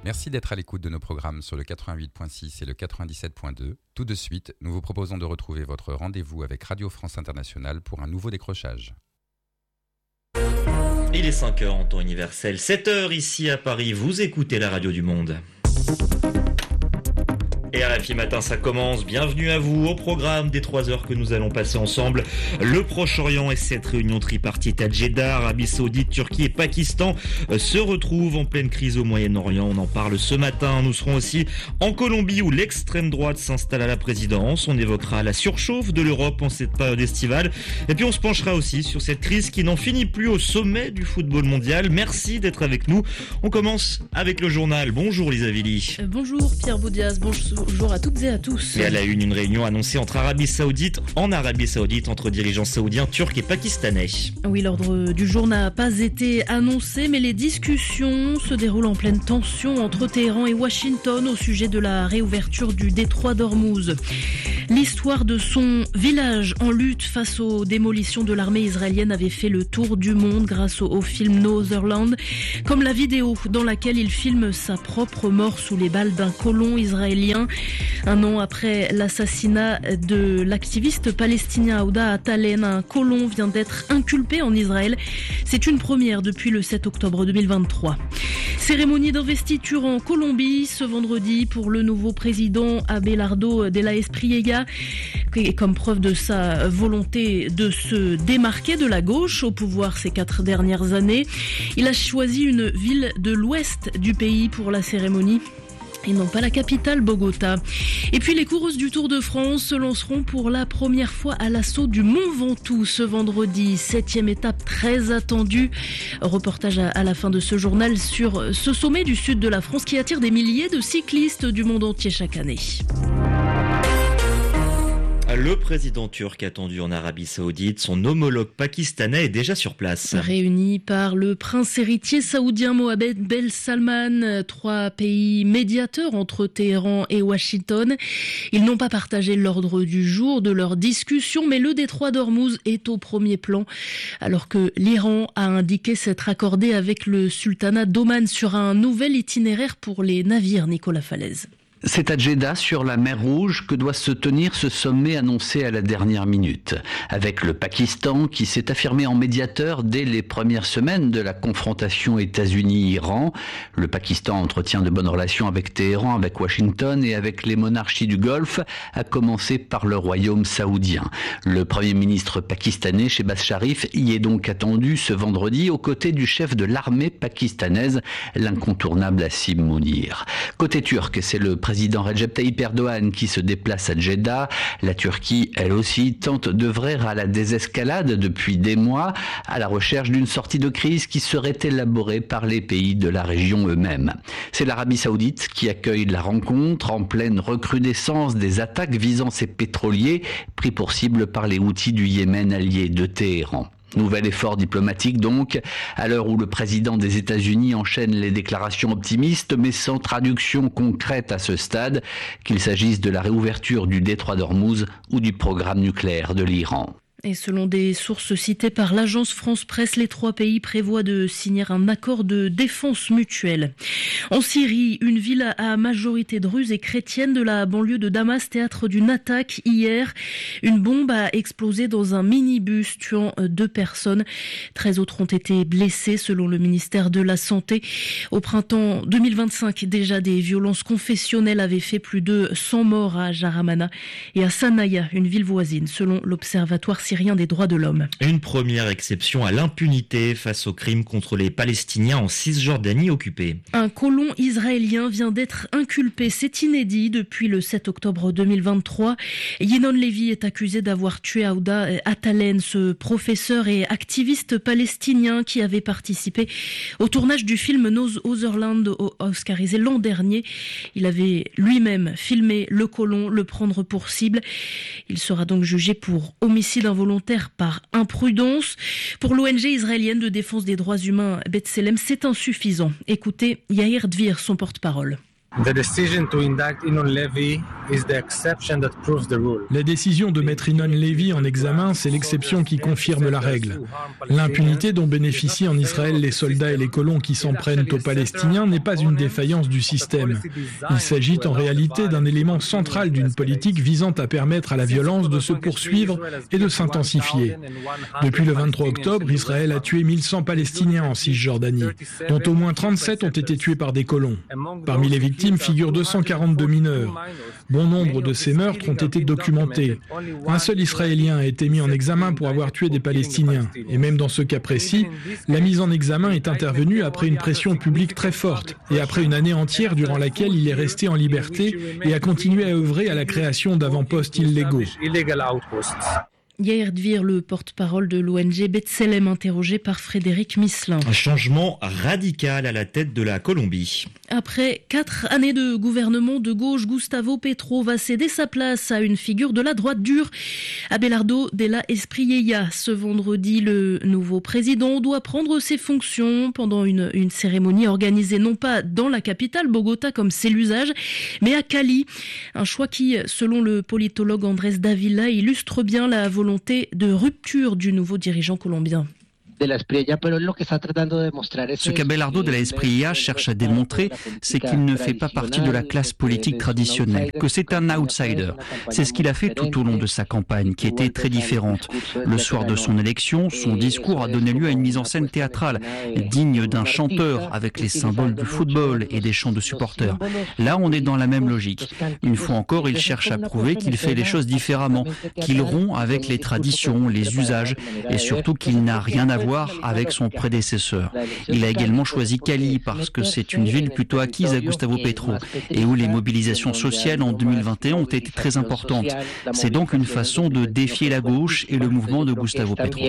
Merci d'être à l'écoute de nos programmes sur le 88.6 et le 97.2. Tout de suite, nous vous proposons de retrouver votre rendez-vous avec Radio France Internationale pour un nouveau décrochage. Il est 5h en temps universel, 7h ici à Paris, vous écoutez la radio du monde. Et RFI Matin, ça commence. Bienvenue à vous au programme des 3 heures que nous allons passer ensemble. Le Proche-Orient et cette réunion tripartite à Jeddah, Arabie Saoudite, Turquie et Pakistan se retrouvent en pleine crise au Moyen-Orient. On en parle ce matin. Nous serons aussi en Colombie où l'extrême droite s'installe à la présidence. On évoquera la surchauffe de l'Europe en cette période estivale. Et puis on se penchera aussi sur cette crise qui n'en finit plus au sommet du football mondial. Merci d'être avec nous. On commence avec le journal. Bonjour Lisa Villy. Bonjour Pierre Boudias, bonjour à toutes et à tous. Et à la une réunion annoncée en Arabie Saoudite entre dirigeants saoudiens, turcs et pakistanais. Oui, l'ordre du jour n'a pas été annoncé, mais les discussions se déroulent en pleine tension entre Téhéran et Washington au sujet de la réouverture du détroit d'Ormuz. L'histoire de son village en lutte face aux démolitions de l'armée israélienne avait fait le tour du monde grâce au film Northern, comme la vidéo dans laquelle il filme sa propre mort sous les balles d'un colon israélien. Un an après l'assassinat de l'activiste palestinien Aouda Atalen, un colon vient d'être inculpé en Israël. C'est une première depuis le 7 octobre 2023. Cérémonie d'investiture en Colombie ce vendredi pour le nouveau président Abelardo de la Espriella, comme preuve de sa volonté de se démarquer de la gauche au pouvoir ces 4 dernières années. Il a choisi une ville de l'ouest du pays pour la cérémonie. Et non pas la capitale, Bogota. Et puis les coureuses du Tour de France se lanceront pour la première fois à l'assaut du Mont Ventoux ce vendredi. 7e étape très attendue. Reportage à la fin de ce journal sur ce sommet du sud de la France qui attire des milliers de cyclistes du monde entier chaque année. Le président turc attendu en Arabie Saoudite, son homologue pakistanais est déjà sur place. Réunis par le prince héritier saoudien Mohammed Ben Salman, 3 pays médiateurs entre Téhéran et Washington. Ils n'ont pas partagé l'ordre du jour de leur discussion, mais le détroit d'Ormuz est au premier plan, alors que l'Iran a indiqué s'être accordé avec le sultanat d'Oman sur un nouvel itinéraire pour les navires. Nicolas Falaise. C'est à Jeddah, sur la mer Rouge, que doit se tenir ce sommet annoncé à la dernière minute. Avec le Pakistan qui s'est affirmé en médiateur dès les premières semaines de la confrontation États-Unis-Iran. Le Pakistan entretient de bonnes relations avec Téhéran, avec Washington et avec les monarchies du Golfe, à commencer par le royaume saoudien. Le premier ministre pakistanais, Shehbaz Sharif, y est donc attendu ce vendredi aux côtés du chef de l'armée pakistanaise, l'incontournable Asim Mounir. Côté turc, c'est le président Recep Tayyip Erdogan qui se déplace à Jeddah. La Turquie, elle aussi, tente d'œuvrer à la désescalade depuis des mois, à la recherche d'une sortie de crise qui serait élaborée par les pays de la région eux-mêmes. C'est l'Arabie Saoudite qui accueille la rencontre en pleine recrudescence des attaques visant ses pétroliers, pris pour cible par les Houthis du Yémen alliés de Téhéran. Nouvel effort diplomatique donc, à l'heure où le président des États-Unis enchaîne les déclarations optimistes mais sans traduction concrète à ce stade, qu'il s'agisse de la réouverture du détroit d'Ormuz ou du programme nucléaire de l'Iran. Et selon des sources citées par l'agence France-Presse, les 3 pays prévoient de signer un accord de défense mutuelle. En Syrie, une ville à majorité druze et chrétienne de la banlieue de Damas, théâtre d'une attaque hier. Une bombe a explosé dans un minibus, tuant 2 personnes. 13 autres ont été blessés, selon le ministère de la Santé. Au printemps 2025, déjà des violences confessionnelles avaient fait plus de 100 morts à Jaramana et à Sanaya, une ville voisine, selon l'Observatoire syrien des droits de l'homme. Une première exception à l'impunité face aux crimes contre les Palestiniens en Cisjordanie occupée. Un colon israélien vient d'être inculpé. C'est inédit depuis le 7 octobre 2023. Yenon Levy est accusé d'avoir tué Aouda Atalen, ce professeur et activiste palestinien qui avait participé au tournage du film Northern oscarisé l'an dernier. Il avait lui-même filmé le colon, le prendre pour cible. Il sera donc jugé pour homicide involontaire par imprudence. Pour l'ONG israélienne de défense des droits humains B'Tselem, c'est insuffisant. Écoutez Yair Dvir, son porte-parole. La décision de mettre Inon Levy en examen, c'est l'exception qui confirme la règle. L'impunité dont bénéficient en Israël les soldats et les colons qui s'en prennent aux Palestiniens n'est pas une défaillance du système. Il s'agit en réalité d'un élément central d'une politique visant à permettre à la violence de se poursuivre et de s'intensifier. Depuis le 23 octobre, Israël a tué 1100 Palestiniens en Cisjordanie, dont au moins 37 ont été tués par des colons. Parmi les victimes figurent 242 mineurs. Bon nombre de ces meurtres ont été documentés. Un seul Israélien a été mis en examen pour avoir tué des Palestiniens. Et même dans ce cas précis, la mise en examen est intervenue après une pression publique très forte et après une année entière durant laquelle il est resté en liberté et a continué à œuvrer à la création d'avant-postes illégaux. Yair Dvir, le porte-parole de l'ONG B'Tselem, interrogé par Frédéric Misselin. Un changement radical à la tête de la Colombie. Après 4 années de gouvernement de gauche, Gustavo Petro va céder sa place à une figure de la droite dure, Abelardo de la Espriella. Ce vendredi, le nouveau président doit prendre ses fonctions pendant une cérémonie organisée non pas dans la capitale, Bogota, comme c'est l'usage, mais à Cali. Un choix qui, selon le politologue Andrés Dávila, illustre bien la volonté de rupture du nouveau dirigeant colombien. Ce qu'Abelardo de la Espriella cherche à démontrer, c'est qu'il ne fait pas partie de la classe politique traditionnelle, que c'est un outsider. C'est ce qu'il a fait tout au long de sa campagne, qui était très différente. Le soir de son élection, son discours a donné lieu à une mise en scène théâtrale, digne d'un chanteur, avec les symboles du football et des chants de supporters. Là, on est dans la même logique. Une fois encore, il cherche à prouver qu'il fait les choses différemment, qu'il rompt avec les traditions, les usages, et surtout qu'il n'a rien à voir avec son prédécesseur. Il a également choisi Cali parce que c'est une ville plutôt acquise à Gustavo Petro et où les mobilisations sociales en 2021 ont été très importantes. C'est donc une façon de défier la gauche et le mouvement de Gustavo Petro.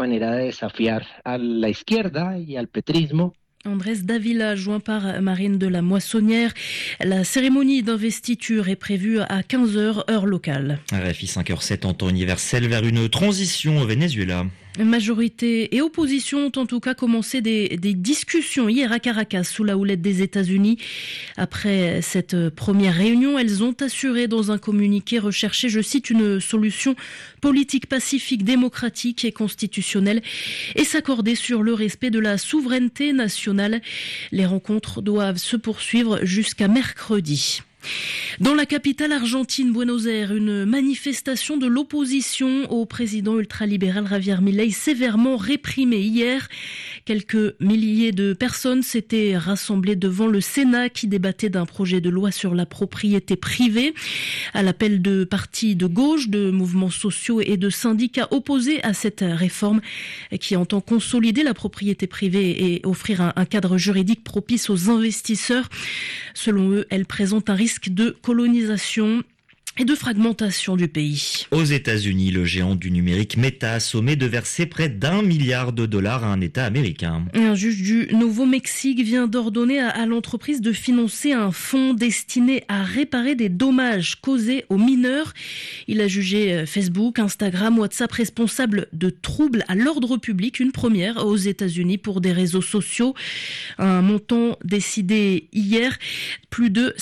Andrés Dávila, joint par Marine de la Moissonnière. La cérémonie d'investiture est prévue à 15h, heure locale. RFI 5h07 en temps universel vers une transition au Venezuela. Majorité et opposition ont en tout cas commencé des discussions hier à Caracas sous la houlette des États-Unis. Après cette première réunion, elles ont assuré dans un communiqué rechercher, je cite, une solution politique pacifique, démocratique et constitutionnelle et s'accorder sur le respect de la souveraineté nationale. Les rencontres doivent se poursuivre jusqu'à mercredi. Dans la capitale argentine, Buenos Aires, une manifestation de l'opposition au président ultralibéral Javier Milei sévèrement réprimée hier. Quelques milliers de personnes s'étaient rassemblées devant le Sénat qui débattait d'un projet de loi sur la propriété privée. À l'appel de partis de gauche, de mouvements sociaux et de syndicats opposés à cette réforme qui entend consolider la propriété privée et offrir un cadre juridique propice aux investisseurs. Selon eux, elle présente un risque de colonisation et de fragmentation du pays. Aux États-Unis, le géant du numérique Meta a sommé de verser près d'$1 milliard à un État américain. Un juge du Nouveau-Mexique vient d'ordonner à l'entreprise de financer un fonds destiné à réparer des dommages causés aux mineurs. Il a jugé Facebook, Instagram, WhatsApp responsables de troubles à l'ordre public, une première aux États-Unis pour des réseaux sociaux. Un montant décidé hier, plus de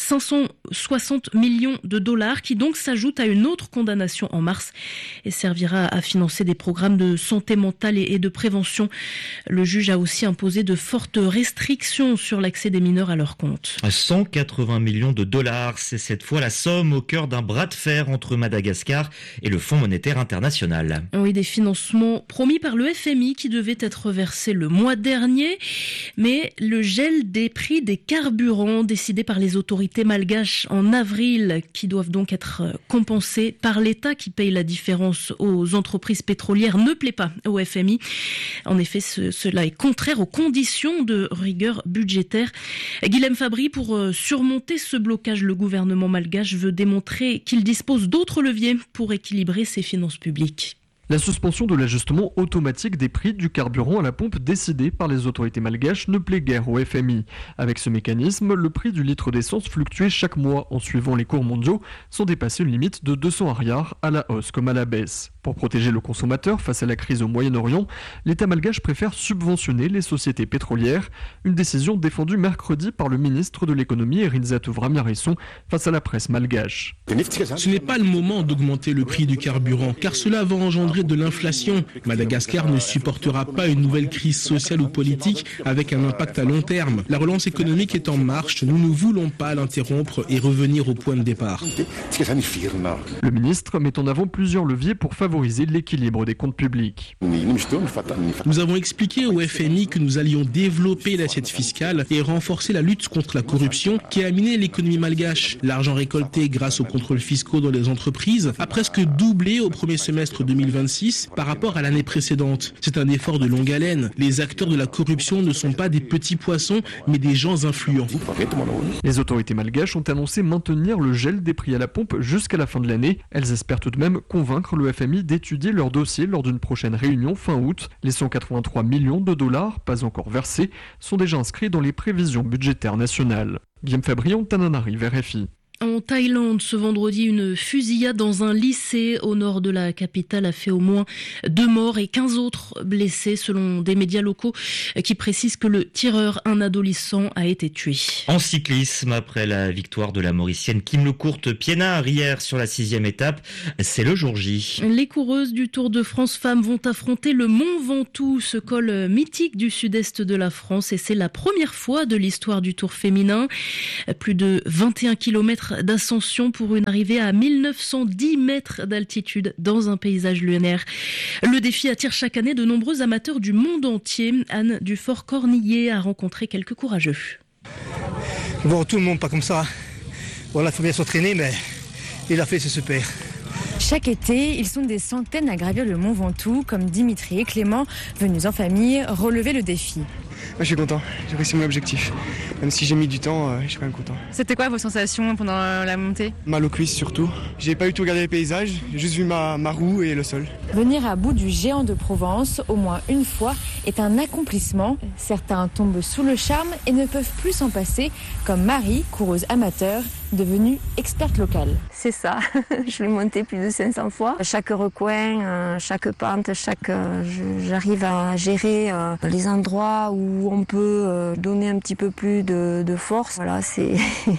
560 millions de dollars qui donc s'ajoute à une autre condamnation en mars et servira à financer des programmes de santé mentale et de prévention. Le juge a aussi imposé de fortes restrictions sur l'accès des mineurs à leurs comptes. 180 millions de dollars, c'est cette fois la somme au cœur d'un bras de fer entre Madagascar et le Fonds monétaire international. Oui, des financements promis par le FMI qui devaient être versés le mois dernier, mais le gel des prix des carburants décidé par les autorités malgaches en avril, qui doivent donc être compensés par l'État qui paye la différence aux entreprises pétrolières, ne plaît pas au FMI. En effet, cela est contraire aux conditions de rigueur budgétaire. Guilhem Fabry, pour surmonter ce blocage, le gouvernement malgache veut démontrer qu'il dispose d'autres leviers pour équilibrer ses finances publiques. La suspension de l'ajustement automatique des prix du carburant à la pompe décidé par les autorités malgaches ne plaît guère au FMI. Avec ce mécanisme, le prix du litre d'essence fluctuait chaque mois en suivant les cours mondiaux sans dépasser une limite de 200 ariars à la hausse comme à la baisse. Pour protéger le consommateur face à la crise au Moyen-Orient, l'État malgache préfère subventionner les sociétés pétrolières, une décision défendue mercredi par le ministre de l'économie Erinzatou Vramiarisson face à la presse malgache. Ce n'est pas le moment d'augmenter le prix du carburant car cela va engendrer de l'inflation. Madagascar ne supportera pas une nouvelle crise sociale ou politique avec un impact à long terme. La relance économique est en marche, nous ne voulons pas l'interrompre et revenir au point de départ. Le ministre met en avant plusieurs leviers pour favoriser l'équilibre des comptes publics. Nous avons expliqué au FMI que nous allions développer l'assiette fiscale et renforcer la lutte contre la corruption qui a miné l'économie malgache. L'argent récolté grâce aux contrôles fiscaux dans les entreprises a presque doublé au premier semestre 2026 par rapport à l'année précédente. C'est un effort de longue haleine. Les acteurs de la corruption ne sont pas des petits poissons, mais des gens influents. Les autorités malgaches ont annoncé maintenir le gel des prix à la pompe jusqu'à la fin de l'année. Elles espèrent tout de même convaincre le FMI d'étudier leur dossier lors d'une prochaine réunion fin août. Les 183 millions de dollars, pas encore versés, sont déjà inscrits dans les prévisions budgétaires nationales. Guillaume Fabrion, Tananarive, RFI. En Thaïlande, ce vendredi, une fusillade dans un lycée au nord de la capitale a fait au moins 2 morts et 15 autres blessés, selon des médias locaux qui précisent que le tireur, un adolescent, a été tué. En cyclisme, après la victoire de la Mauricienne Kim Lecourte-Piénard hier sur la 6e étape, c'est le jour J. Les coureuses du Tour de France Femmes vont affronter le Mont Ventoux, ce col mythique du sud-est de la France, et c'est la première fois de l'histoire du Tour féminin. Plus de 21 km d'ascension pour une arrivée à 1910 mètres d'altitude dans un paysage lunaire. Le défi attire chaque année de nombreux amateurs du monde entier. Anne Dufort-Cornillet a rencontré quelques courageux. Bon, tout le monde pas comme ça. Voilà, il faut bien s'entraîner, mais il a fait, c'est super. Chaque été, ils sont des centaines à gravir le Mont Ventoux, comme Dimitri et Clément, venus en famille relever le défi. Je suis content, j'ai réussi mon objectif. Même si j'ai mis du temps, je suis quand même content. C'était quoi vos sensations pendant la montée ? Mal aux cuisses surtout. J'ai pas eu tout regardé les paysages, j'ai juste vu ma roue et le sol. Venir à bout du géant de Provence, au moins une fois, est un accomplissement. Certains tombent sous le charme et ne peuvent plus s'en passer, comme Marie, coureuse amateur, devenue experte locale. C'est ça, je l'ai monté plus de 500 fois. Chaque recoin, chaque pente, j'arrive à gérer les endroits où on peut donner un petit peu plus de force. Voilà, c'est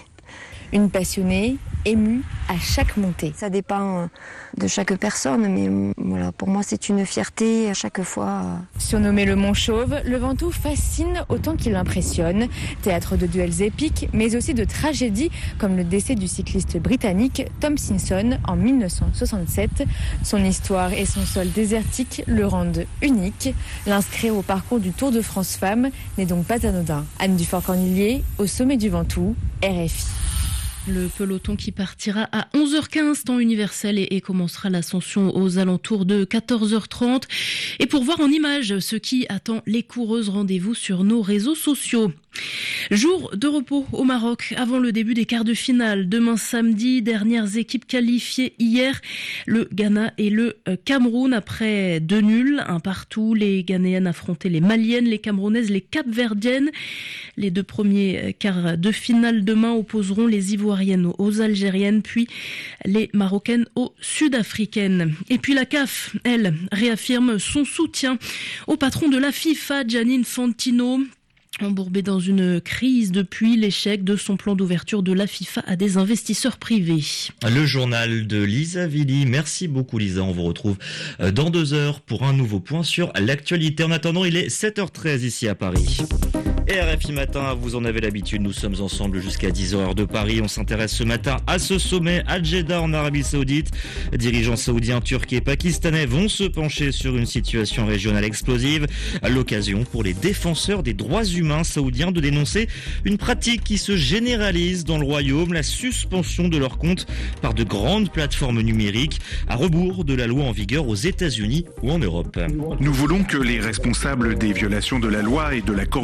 une passionnée, émue à chaque montée. Ça dépend de chaque personne, mais voilà, pour moi c'est une fierté à chaque fois. Surnommé le Mont Chauve, le Ventoux fascine autant qu'il impressionne. Théâtre de duels épiques, mais aussi de tragédies, comme le décès du cycliste britannique Tom Simpson en 1967. Son histoire et son sol désertique le rendent unique. L'inscrire au parcours du Tour de France Femmes n'est donc pas anodin. Anne Dufort-Cornillet, au sommet du Ventoux, RFI. Le peloton qui partira à 11h15 temps universel et commencera l'ascension aux alentours de 14h30. Et pour voir en images ce qui attend les coureuses, rendez-vous sur nos réseaux sociaux. Jour de repos au Maroc avant le début des quarts de finale. Demain samedi, dernières équipes qualifiées hier, le Ghana et le Cameroun. Après 2 nuls, 1 partout, les Ghanéennes affrontaient les Maliennes, les Camerounaises, les Capverdiennes. Les 2 premiers quarts de finale demain opposeront les Ivoiriennes aux Algériennes, puis les Marocaines aux Sud-Africaines. Et puis la CAF, elle, réaffirme son soutien au patron de la FIFA, Gianni Infantino, embourbé dans une crise depuis l'échec de son plan d'ouverture de la FIFA à des investisseurs privés. Le journal de Lisa Villy. Merci beaucoup Lisa, on vous retrouve dans 2 heures pour un nouveau point sur l'actualité. En attendant, il est 7h13 ici à Paris. Et RFI Matin, vous en avez l'habitude, nous sommes ensemble jusqu'à 10h de Paris. On s'intéresse ce matin à ce sommet à Jeddah en Arabie Saoudite. Dirigeants saoudiens, turcs et pakistanais vont se pencher sur une situation régionale explosive. L'occasion pour les défenseurs des droits humains saoudiens de dénoncer une pratique qui se généralise dans le royaume, la suspension de leurs comptes par de grandes plateformes numériques, à rebours de la loi en vigueur aux États-Unis ou en Europe. Nous voulons que les responsables des violations de la loi et de la corruption dans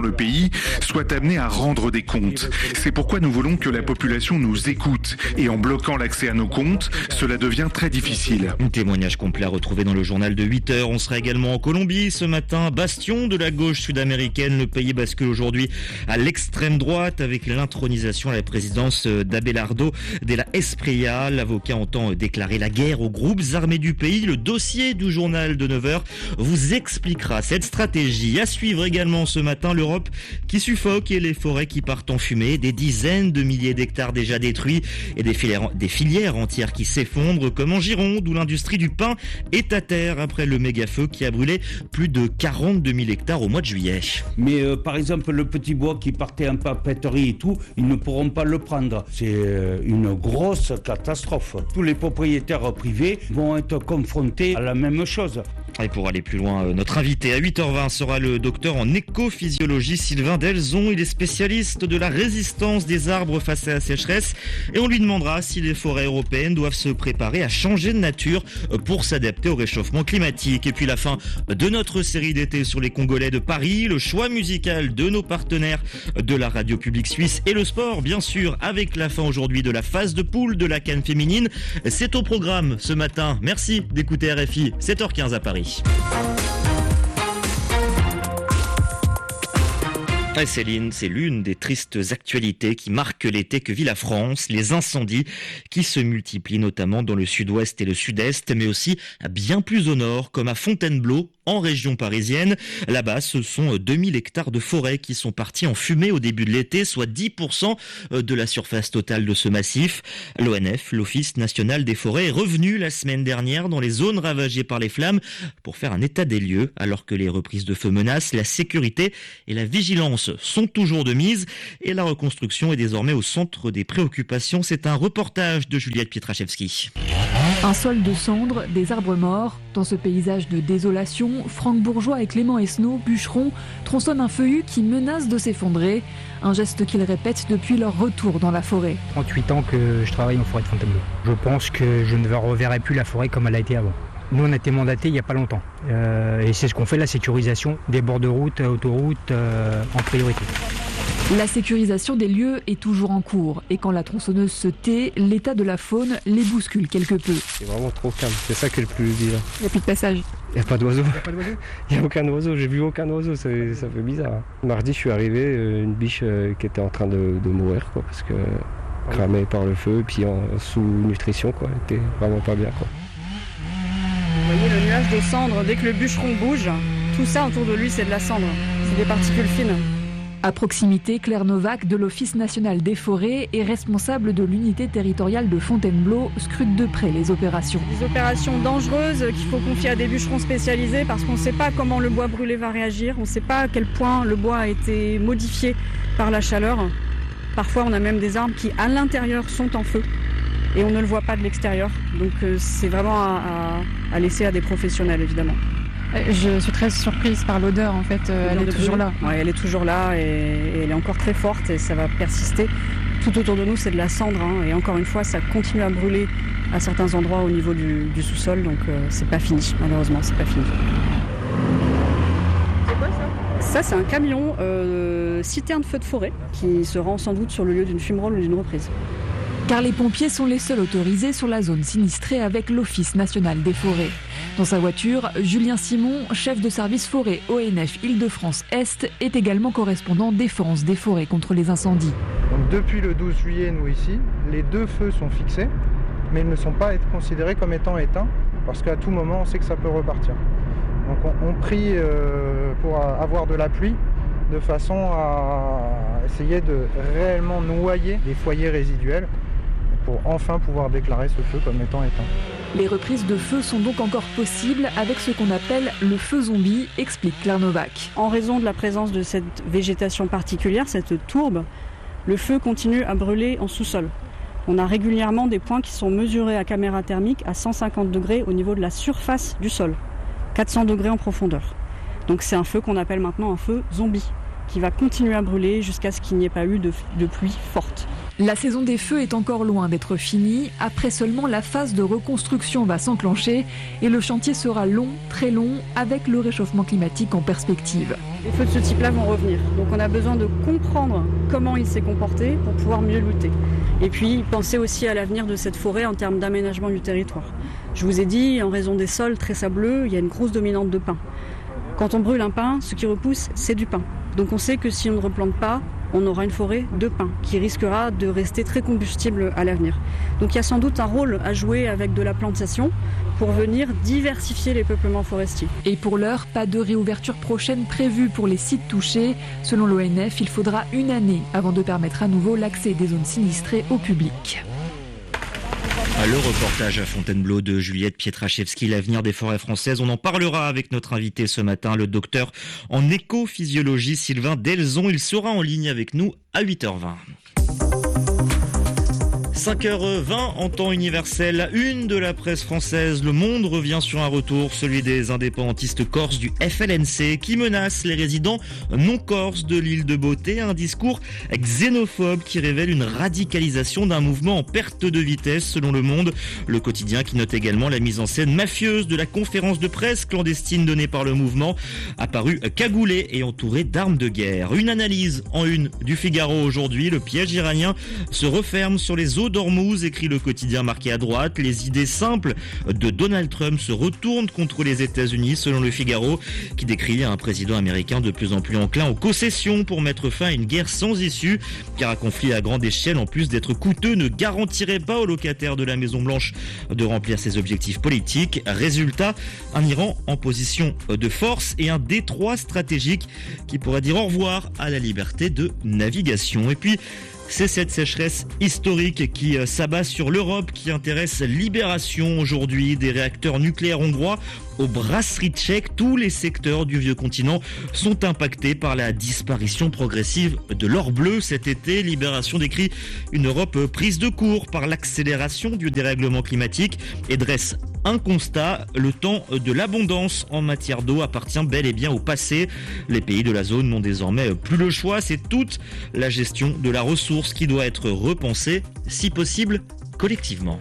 dans le pays soient amenés à rendre des comptes. C'est pourquoi nous voulons que la population nous écoute. Et en bloquant l'accès à nos comptes, cela devient très difficile. Un témoignage complet à retrouver dans le journal de 8h. On sera également en Colombie ce matin, bastion de la gauche sud-américaine. Le pays bascule aujourd'hui à l'extrême droite avec l'intronisation à la présidence d'Abelardo de la Espriella. L'avocat entend déclarer la guerre aux groupes armés du pays. Le dossier du journal de 9h vous expliquera cette stratégie. À suivre également ce matin, l'Europe qui suffoque et les forêts qui partent en fumée. Des dizaines de milliers d'hectares déjà détruits et des filières entières qui s'effondrent, comme en Gironde où l'industrie du pain est à terre après le méga-feu qui a brûlé plus de 42 000 hectares au mois de juillet. Mais par exemple, le petit bois qui partait en papeterie et tout, ils ne pourront pas le prendre. C'est une grosse catastrophe. Tous les propriétaires privés vont être confrontés à la même chose. Et pour aller plus loin, notre invité à 8h20 sera le docteur en écophysiologie Sylvain Delzon. Il est spécialiste de la résistance des arbres face à la sécheresse et on lui demandera si les forêts européennes doivent se préparer à changer de nature pour s'adapter au réchauffement climatique. Et puis la fin de notre série d'été sur les Congolais de Paris, le choix musical de nos partenaires de la radio publique suisse et le sport, bien sûr, avec la fin aujourd'hui de la phase de poule de la CAN féminine. C'est au programme ce matin. Merci d'écouter RFI, 7h15 à Paris. Céline, c'est l'une des tristes actualités qui marquent l'été que vit la France, les incendies qui se multiplient notamment dans le sud-ouest et le sud-est, mais aussi bien plus au nord, comme à Fontainebleau, en région parisienne. Là-bas, ce sont 2000 hectares de forêt qui sont partis en fumée au début de l'été, soit 10% de la surface totale de ce massif. L'ONF, l'Office national des forêts, est revenu la semaine dernière dans les zones ravagées par les flammes pour faire un état des lieux, alors que les reprises de feu menacent, la sécurité et la vigilance sont toujours de mise et la reconstruction est désormais au centre des préoccupations. C'est un reportage de Juliette Pietraszewski. Un sol de cendres, des arbres morts. Dans ce paysage de désolation, Franck Bourgeois et Clément Esnault, bûcherons, tronçonnent un feuillu qui menace de s'effondrer. Un geste qu'ils répètent depuis leur retour dans la forêt. 38 ans que je travaille en forêt de Fontainebleau. Je pense que je ne reverrai plus la forêt comme elle a été avant. Nous, on a été mandatés il n'y a pas longtemps. Et c'est ce qu'on fait, la sécurisation des bords de route, autoroutes, en priorité. La sécurisation des lieux est toujours en cours. Et quand la tronçonneuse se tait, l'état de la faune les bouscule quelque peu. C'est vraiment trop calme, c'est ça qui est le plus bizarre. Il n'y a plus de passage. Il n'y a pas d'oiseaux. Il n'y a aucun oiseau, j'ai vu aucun oiseau, ça fait bizarre. Mardi, je suis arrivé, une biche qui était en train de mourir, quoi, parce que cramée par le feu, puis en sous-nutrition, quoi, elle était vraiment pas bien, quoi. Vous voyez le nuage de cendres, dès que le bûcheron bouge, tout ça autour de lui c'est de la cendre, c'est des particules fines. À proximité, Claire Novak de l'Office national des forêts et responsable de l'unité territoriale de Fontainebleau scrute de près les opérations. Des opérations dangereuses qu'il faut confier à des bûcherons spécialisés parce qu'on ne sait pas comment le bois brûlé va réagir, on ne sait pas à quel point le bois a été modifié par la chaleur. Parfois on a même des arbres qui à l'intérieur sont en feu et on ne le voit pas de l'extérieur. Donc c'est vraiment à laisser à des professionnels évidemment. Je suis très surprise par l'odeur en fait, elle est toujours là. Ouais, elle est toujours là et elle est encore très forte et ça va persister. Tout autour de nous c'est de la cendre et encore une fois ça continue à brûler à certains endroits au niveau du sous-sol donc c'est pas fini, malheureusement c'est pas fini. C'est quoi ça ? Ça c'est un camion citerne feu de forêt qui se rend sans doute sur le lieu d'une fumerole ou d'une reprise. Car les pompiers sont les seuls autorisés sur la zone sinistrée avec l'Office national des forêts. Dans sa voiture, Julien Simon, chef de service forêt ONF Île-de-France-Est, est également correspondant défense des forêts contre les incendies. Donc depuis le 12 juillet, nous ici, les 2 feux sont fixés, mais ils ne sont pas considérés comme étant éteints, parce qu'à tout moment, on sait que ça peut repartir. Donc on prie pour avoir de la pluie, de façon à essayer de réellement noyer les foyers résiduels, pour enfin pouvoir déclarer ce feu comme étant éteint. Les reprises de feu sont donc encore possibles avec ce qu'on appelle le feu zombie, explique Claire Novak. En raison de la présence de cette végétation particulière, cette tourbe, le feu continue à brûler en sous-sol. On a régulièrement des points qui sont mesurés à caméra thermique à 150 degrés au niveau de la surface du sol, 400 degrés en profondeur. Donc c'est un feu qu'on appelle maintenant un feu zombie, qui va continuer à brûler jusqu'à ce qu'il n'y ait pas eu de pluie forte. La saison des feux est encore loin d'être finie. Après seulement, la phase de reconstruction va s'enclencher et le chantier sera long, très long, avec le réchauffement climatique en perspective. les feux de ce type-là vont revenir. Donc on a besoin de comprendre comment il s'est comporté pour pouvoir mieux lutter. Et puis penser aussi à l'avenir de cette forêt en termes d'aménagement du territoire. Je vous ai dit, en raison des sols très sableux, il y a une grosse dominante de pin. Quand on brûle un pin, ce qui repousse, c'est du pin. Donc on sait que si on ne replante pas, on aura une forêt de pin qui risquera de rester très combustible à l'avenir. Donc il y a sans doute un rôle à jouer avec de la plantation pour venir diversifier les peuplements forestiers. Et pour l'heure, pas de réouverture prochaine prévue pour les sites touchés. Selon l'ONF, il faudra une année avant de permettre à nouveau l'accès des zones sinistrées au public. Le reportage à Fontainebleau de Juliette Pietraszewski, l'avenir des forêts françaises. On en parlera avec notre invité ce matin, le docteur en écophysiologie Sylvain Delzon. Il sera en ligne avec nous à 8h20. 5h20 en temps universel, une de la presse française. Le Monde revient sur un retour, celui des indépendantistes corses du FLNC qui menacent les résidents non corses de l'île de Beauté. Un discours xénophobe qui révèle une radicalisation d'un mouvement en perte de vitesse selon Le Monde. Le quotidien qui note également la mise en scène mafieuse de la conférence de presse clandestine donnée par le mouvement, apparu cagoulé et entouré d'armes de guerre. Une analyse en une du Figaro aujourd'hui. Le piège iranien se referme sur les eaux d'Ormuz, écrit le quotidien marqué à droite. Les idées simples de Donald Trump se retournent contre les États-Unis, selon le Figaro, qui décrit un président américain de plus en plus enclin aux concessions pour mettre fin à une guerre sans issue, car un conflit à grande échelle, en plus d'être coûteux, ne garantirait pas aux locataires de la Maison-Blanche de remplir ses objectifs politiques. Résultat, un Iran en position de force et un détroit stratégique qui pourrait dire au revoir à la liberté de navigation. Et puis, c'est cette sécheresse historique qui s'abat sur l'Europe qui intéresse Libération aujourd'hui. Des réacteurs nucléaires hongrois aux brasseries tchèques, tous les secteurs du vieux continent sont impactés par la disparition progressive de l'or bleu cet été. Libération décrit une Europe prise de court par l'accélération du dérèglement climatique et dresse un constat, le temps de l'abondance en matière d'eau appartient bel et bien au passé. Les pays de la zone n'ont désormais plus le choix, c'est toute la gestion de la ressource qui doit être repensée, si possible collectivement.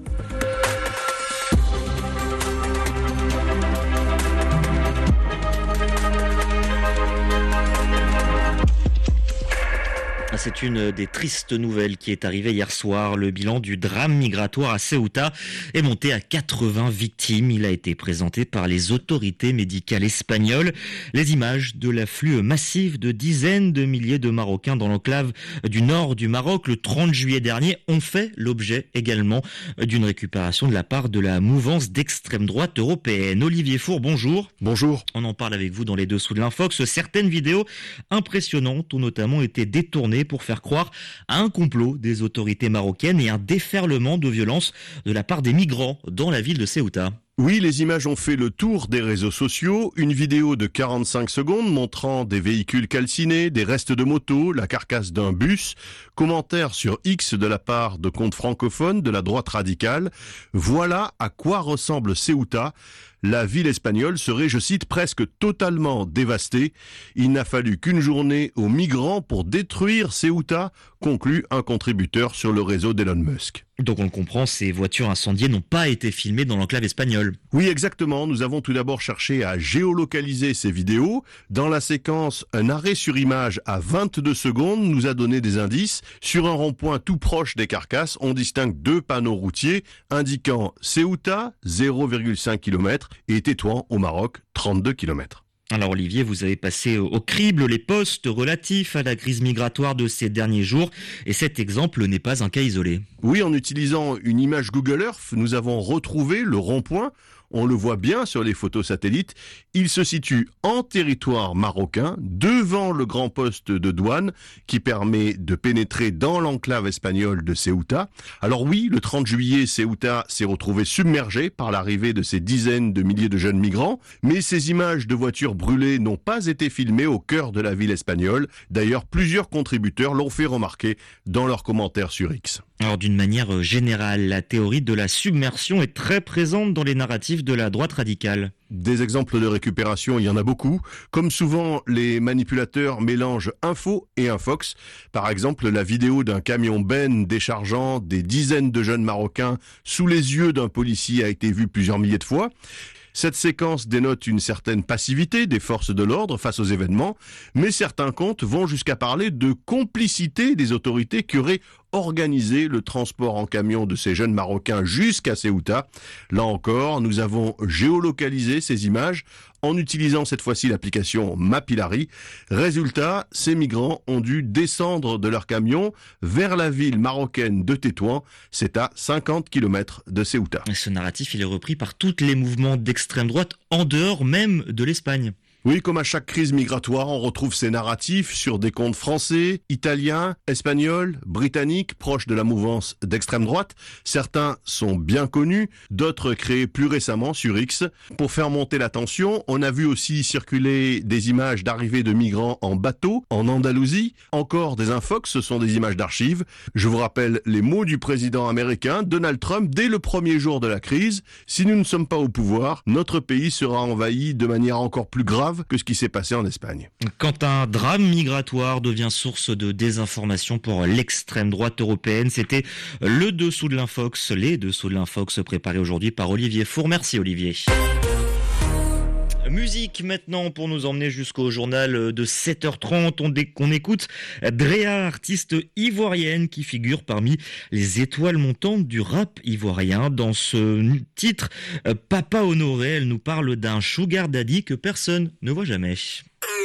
C'est une des tristes nouvelles qui est arrivée hier soir. Le bilan du drame migratoire à Ceuta est monté à 80 victimes. Il a été présenté par les autorités médicales espagnoles. Les images de l'afflux massif de dizaines de milliers de Marocains dans l'enclave du nord du Maroc le 30 juillet dernier ont fait l'objet également d'une récupération de la part de la mouvance d'extrême droite européenne. Olivier Four, bonjour. Bonjour. On en parle avec vous dans les dessous de l'Infox. Certaines vidéos impressionnantes ont notamment été détournées pour faire croire à un complot des autorités marocaines et un déferlement de violence de la part des migrants dans la ville de Ceuta. Oui, les images ont fait le tour des réseaux sociaux. Une vidéo de 45 secondes montrant des véhicules calcinés, des restes de motos, la carcasse d'un bus. Commentaire sur X de la part de comptes francophones de la droite radicale. Voilà à quoi ressemble Ceuta. La ville espagnole serait, je cite, presque totalement dévastée. Il n'a fallu qu'une journée aux migrants pour détruire Ceuta, conclut un contributeur sur le réseau d'Elon Musk. Donc on le comprend, ces voitures incendiées n'ont pas été filmées dans l'enclave espagnole. Oui, exactement. Nous avons tout d'abord cherché à géolocaliser ces vidéos. Dans la séquence, un arrêt sur image à 22 secondes nous a donné des indices. Sur un rond-point tout proche des carcasses, on distingue deux panneaux routiers indiquant Ceuta, 0,5 km, et Tétouan, au Maroc, 32 km. Alors Olivier, vous avez passé au crible les postes relatifs à la crise migratoire de ces derniers jours et cet exemple n'est pas un cas isolé. Oui, en utilisant une image Google Earth, nous avons retrouvé le rond-point. On le voit bien sur les photos satellites. Il se situe en territoire marocain, devant le grand poste de douane qui permet de pénétrer dans l'enclave espagnole de Ceuta. Alors oui, le 30 juillet, Ceuta s'est retrouvé submergé par l'arrivée de ces dizaines de milliers de jeunes migrants. Mais ces images de voitures brûlées n'ont pas été filmées au cœur de la ville espagnole. D'ailleurs, plusieurs contributeurs l'ont fait remarquer dans leurs commentaires sur X. Alors d'une manière générale, la théorie de la submersion est très présente dans les narratifs de la droite radicale. Des exemples de récupération, il y en a beaucoup. Comme souvent, les manipulateurs mélangent info et infox. Par exemple, la vidéo d'un camion Ben déchargeant des dizaines de jeunes Marocains sous les yeux d'un policier a été vue plusieurs milliers de fois. Cette séquence dénote une certaine passivité des forces de l'ordre face aux événements, mais certains comptes vont jusqu'à parler de complicité des autorités qui auraient organisé le transport en camion de ces jeunes Marocains jusqu'à Ceuta. Là encore, nous avons géolocalisé ces images en utilisant cette fois-ci l'application Mapillary. Résultat, ces migrants ont dû descendre de leur camion vers la ville marocaine de Tétouan. C'est à 50 km de Ceuta. Et ce narratif, il est repris par tous les mouvements d'extrême droite en dehors même de l'Espagne. Oui, comme à chaque crise migratoire, on retrouve ces narratifs sur des comptes français, italiens, espagnols, britanniques, proches de la mouvance d'extrême droite. Certains sont bien connus, d'autres créés plus récemment sur X. Pour faire monter la tension, on a vu aussi circuler des images d'arrivée de migrants en bateau en Andalousie. Encore des infox, ce sont des images d'archives. Je vous rappelle les mots du président américain Donald Trump dès le premier jour de la crise. Si nous ne sommes pas au pouvoir, notre pays sera envahi de manière encore plus grave que ce qui s'est passé en Espagne. Quand un drame migratoire devient source de désinformation pour l'extrême droite européenne, c'était le dessous de l'Infox, les dessous de l'Infox préparés aujourd'hui par Olivier Four. Merci Olivier. Musique maintenant pour nous emmener jusqu'au journal de 7h30. On écoute Drea, artiste ivoirienne qui figure parmi les étoiles montantes du rap ivoirien. Dans ce titre, Papa Honoré, elle nous parle d'un sugar daddy que personne ne voit jamais.